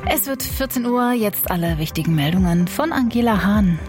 Es wird 14 Uhr, jetzt alle wichtigen Meldungen von Angela Hahn.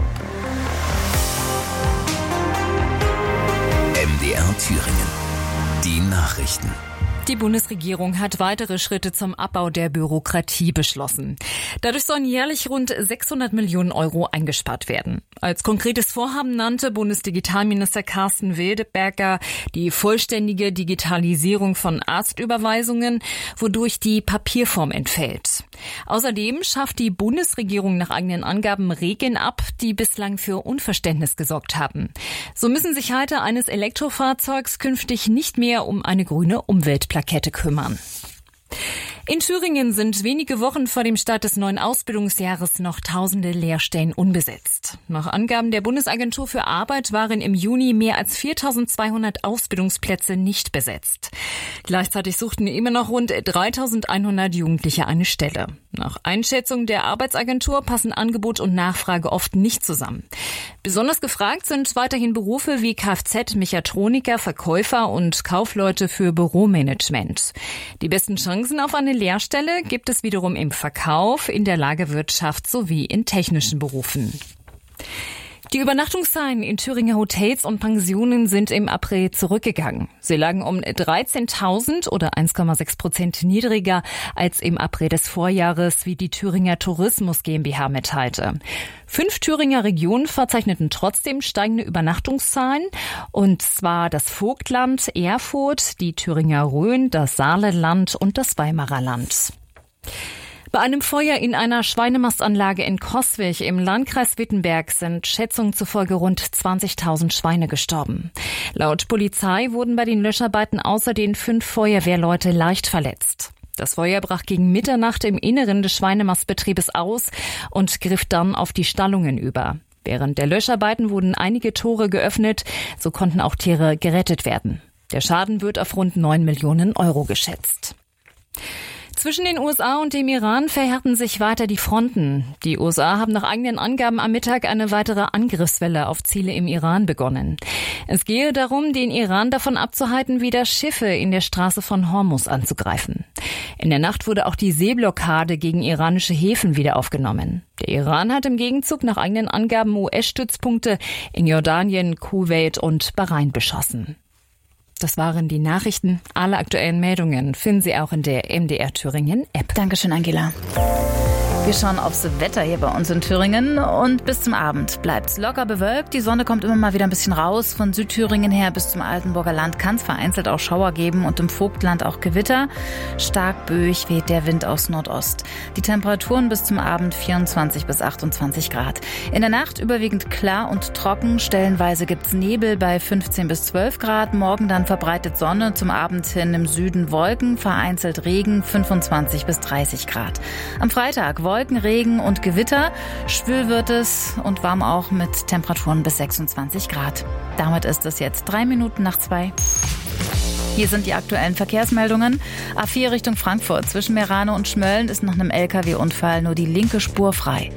MDR Thüringen. Die Nachrichten. Die Bundesregierung hat weitere Schritte zum Abbau der Bürokratie beschlossen. Dadurch sollen jährlich rund 600 Millionen Euro eingespart werden. Als konkretes Vorhaben nannte Bundesdigitalminister Carsten Wildberger die vollständige Digitalisierung von Arztüberweisungen, wodurch die Papierform entfällt. Außerdem schafft die Bundesregierung nach eigenen Angaben Regeln ab, die bislang für Unverständnis gesorgt haben. So müssen sich Halter eines Elektrofahrzeugs künftig nicht mehr um eine grüne Umweltplakette kümmern. In Thüringen sind wenige Wochen vor dem Start des neuen Ausbildungsjahres noch tausende Lehrstellen unbesetzt. Nach Angaben der Bundesagentur für Arbeit waren im Juni mehr als 4.200 Ausbildungsplätze nicht besetzt. Gleichzeitig suchten immer noch rund 3.100 Jugendliche eine Stelle. Nach Einschätzung der Arbeitsagentur passen Angebot und Nachfrage oft nicht zusammen. Besonders gefragt sind weiterhin Berufe wie Kfz-Mechatroniker, Verkäufer und Kaufleute für Büromanagement. Die besten Chancen auf eine Lehrstelle gibt es wiederum im Verkauf, in der Lagerwirtschaft sowie in technischen Berufen. Die Übernachtungszahlen in Thüringer Hotels und Pensionen sind im April zurückgegangen. Sie lagen um 13.000 oder 1,6% niedriger als im April des Vorjahres, wie die Thüringer Tourismus GmbH mitteilte. 5 Thüringer Regionen verzeichneten trotzdem steigende Übernachtungszahlen, und zwar das Vogtland, Erfurt, die Thüringer Rhön, das Saarland und das Weimarer Land. Bei einem Feuer in einer Schweinemastanlage in Coswig im Landkreis Wittenberg sind Schätzungen zufolge rund 20.000 Schweine gestorben. Laut Polizei wurden bei den Löscharbeiten außer den 5 Feuerwehrleute leicht verletzt. Das Feuer brach gegen Mitternacht im Inneren des Schweinemastbetriebes aus und griff dann auf die Stallungen über. Während der Löscharbeiten wurden einige Tore geöffnet, so konnten auch Tiere gerettet werden. Der Schaden wird auf rund 9 Millionen Euro geschätzt. Zwischen den USA und dem Iran verhärten sich weiter die Fronten. Die USA haben nach eigenen Angaben am Mittag eine weitere Angriffswelle auf Ziele im Iran begonnen. Es gehe darum, den Iran davon abzuhalten, wieder Schiffe in der Straße von Hormuz anzugreifen. In der Nacht wurde auch die Seeblockade gegen iranische Häfen wieder aufgenommen. Der Iran hat im Gegenzug nach eigenen Angaben US-Stützpunkte in Jordanien, Kuwait und Bahrain beschossen. Das waren die Nachrichten. Alle aktuellen Meldungen finden Sie auch in der MDR Thüringen App. Dankeschön, Angela. Wir schauen aufs Wetter hier bei uns in Thüringen, und bis zum Abend bleibt's locker bewölkt. Die Sonne kommt immer mal wieder ein bisschen raus. Von Südthüringen her bis zum Altenburger Land kann es vereinzelt auch Schauer geben und im Vogtland auch Gewitter. Stark böig weht der Wind aus Nordost. Die Temperaturen bis zum Abend 24 bis 28 Grad. In der Nacht überwiegend klar und trocken. Stellenweise gibt's Nebel bei 15 bis 12 Grad. Morgen dann verbreitet Sonne, zum Abend hin im Süden Wolken, vereinzelt Regen, 25 bis 30 Grad. Am Freitag Wolken, Regen und Gewitter. Schwül wird es und warm auch mit Temperaturen bis 26 Grad. Damit ist es jetzt 3:02. Hier sind die aktuellen Verkehrsmeldungen. A4 Richtung Frankfurt. Zwischen Meerane und Schmölln ist nach einem LKW-Unfall nur die linke Spur frei.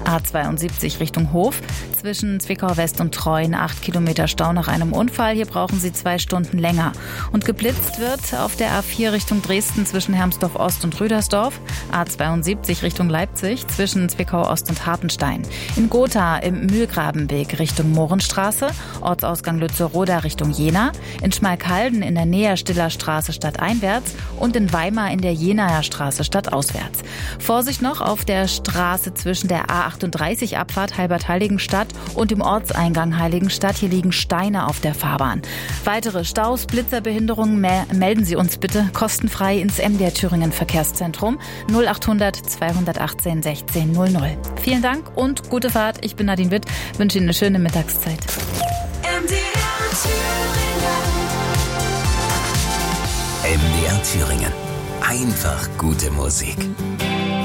A72 Richtung Hof. Zwischen Zwickau West und Treuen 8 Kilometer Stau nach einem Unfall. Hier brauchen Sie 2 Stunden länger. Und geblitzt wird auf der A4 Richtung Dresden zwischen Hermsdorf Ost und Rüdersdorf. A72 Richtung Leipzig zwischen Zwickau Ost und Hartenstein. In Gotha im Mühlgrabenweg Richtung Mohrenstraße. Ortsausgang Lützeroda Richtung Jena. In Schmalkalden in der Nähe Stiller Straße stadteinwärts. Und in Weimar in der Jenaer Straße stadtauswärts. Vorsicht noch auf der Straße zwischen der A38 Abfahrt Halbert-Heiligenstadt und dem Ortseingang Heiligenstadt. Hier liegen Steine auf der Fahrbahn. Weitere Staus, Blitzerbehinderungen melden Sie uns bitte kostenfrei ins MDR Thüringen Verkehrszentrum 0800 218 16 00. Vielen Dank und gute Fahrt. Ich bin Nadine Witt, wünsche Ihnen eine schöne Mittagszeit. MDR Thüringen. Einfach gute Musik.